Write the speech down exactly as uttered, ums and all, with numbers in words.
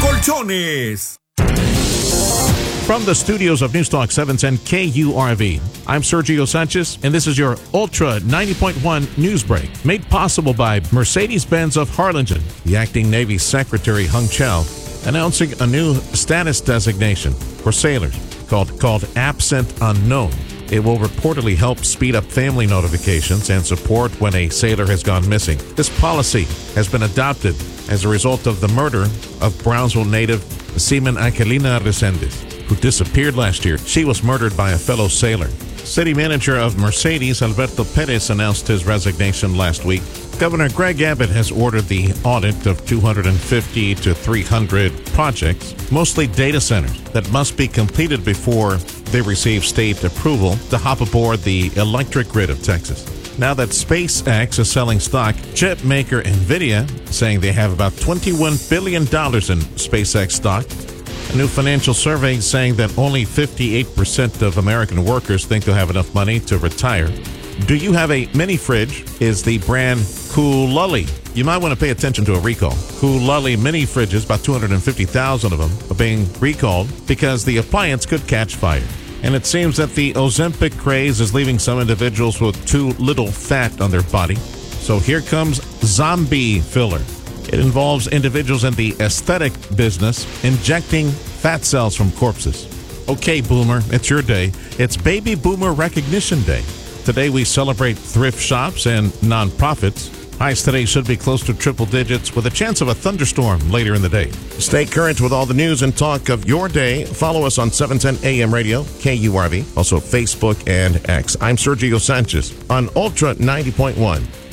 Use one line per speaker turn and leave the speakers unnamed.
Colchones.
From the studios of Newstalk seven ten K U R V, I'm Sergio Sanchez, and this is your Ultra ninety point one News Break, made possible by Mercedes-Benz of Harlingen. The acting Navy Secretary Hung Chow announcing a new status designation for sailors called, called Absent Unknown. It will reportedly help speed up family notifications and support when a sailor has gone missing. This policy has been adopted as a result of the murder of Brownsville native Seaman Angelina Resendez, who disappeared last year. She was murdered by a fellow sailor. City manager of Mercedes, Alberto Perez, announced his resignation last week. Governor Greg Abbott has ordered the audit of two hundred fifty to three hundred projects, mostly data centers, that must be completed before they receive state approval to hop aboard the electric grid of Texas. Now that SpaceX is selling stock, chip maker NVIDIA saying they have about twenty-one billion dollars in SpaceX stock. A new financial survey saying that only fifty-eight percent of American workers think they'll have enough money to retire. Do you have a mini fridge? Is the brand Coolully. You might want to pay attention to a recall. Coolully mini fridges, about two hundred fifty thousand of them, are being recalled because the appliance could catch fire. And it seems that the Ozempic craze is leaving some individuals with too little fat on their body. So here comes zombie filler. It involves individuals in the aesthetic business injecting fat cells from corpses. Okay, Boomer, it's your day. It's Baby Boomer Recognition Day. Today we celebrate thrift shops and nonprofits. Highs today should be close to triple digits with a chance of a thunderstorm later in the day. Stay current with all the news and talk of your day. Follow us on seven ten A M radio, K U R V, also Facebook and X. I'm Sergio Sanchez on Ultra ninety point one.